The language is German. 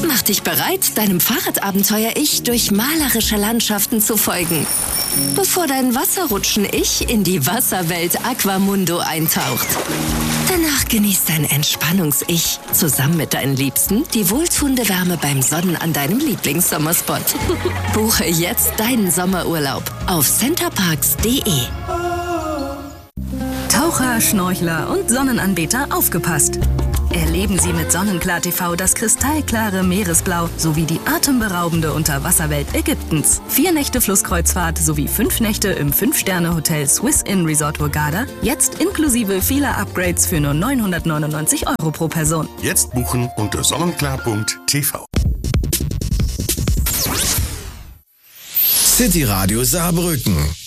Mach dich bereit, deinem Fahrradabenteuer-Ich durch malerische Landschaften zu folgen, bevor dein Wasserrutschen-Ich in die Wasserwelt Aquamundo eintaucht. Danach genießt dein Entspannungs-Ich zusammen mit deinen Liebsten die wohltuende Wärme beim Sonnen an deinem Lieblingssommerspot. Buche jetzt deinen Sommerurlaub auf centerparks.de. Taucher, Schnorchler und Sonnenanbeter aufgepasst! Erleben Sie mit Sonnenklar TV das kristallklare Meeresblau sowie die atemberaubende Unterwasserwelt Ägyptens. 4 Nächte Flusskreuzfahrt sowie 5 Nächte im 5-Sterne-Hotel Swiss Inn Resort Hurghada. Jetzt inklusive vieler Upgrades für nur 999 € pro Person. Jetzt buchen unter sonnenklar.tv. City Radio Saarbrücken.